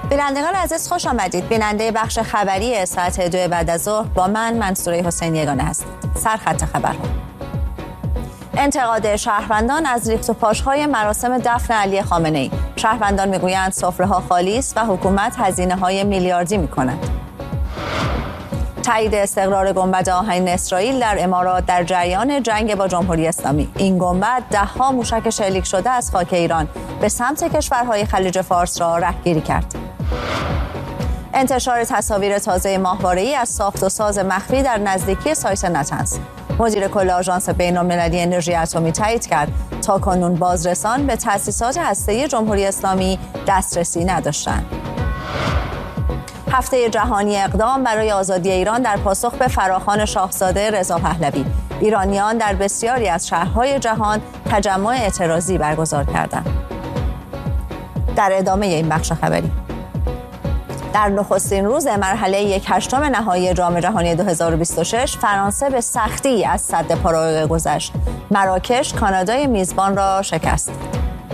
بینندگان عزیز خوش آمدید. بیننده بخش خبری ساعت 2 بعد از ظهر با من منصوره حسین یگانه هستید. سرخط خبرها: انتقاد شهروندان از ریخت و پاش‌های مراسم دفن علی خامنه‌ای. شهروندان میگویند سفره‌ها خالی است و حکومت هزینه‌های میلیاردی می‌کند. تایید استقرار گنبد آهنین اسرائیل در امارات در جریان جنگ با جمهوری اسلامی. این گنبد ده‌ها موشک شلیک شده از خاک ایران به سمت کشورهای خلیج فارس را رهگیری کرد. انتشار تصاویر تازه ماهواره‌ای از ساخت و ساز مخفی در نزدیکی سایت نتنز. مدیر کل آژانس بین‌المللی انرژی اتمی تایید کرد تاکنون بازرسان به تأسیسات هسته‌ای جمهوری اسلامی دسترسی نداشتند. هفته جهانی اقدام برای آزادی ایران در پاسخ به فراخوان شاهزاده رضا پهلوی. ایرانیان در بسیاری از شهرهای جهان تجمع اعتراضی برگزار کردند. در ادامه این بخش خبری: در نخستین روز مرحله 1/8 نهایی جام جهانی 2026 فرانسه به سختی از سد پاراگوئه گذشت. مراکش کانادای میزبان را شکست.